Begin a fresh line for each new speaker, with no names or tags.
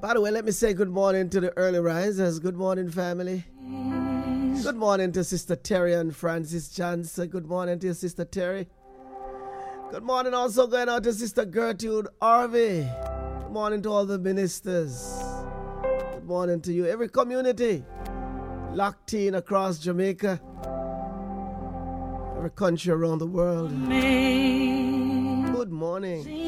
By the way, let me say good morning to the early risers. Good morning, family. Good morning to Sister Terry and Francis Johnson. Good morning to your Sister Terry. Good morning also going out to Sister Gertrude Harvey. Good morning to all the ministers. Good morning to you. Every community locked in across Jamaica. Every country around the world. Good morning.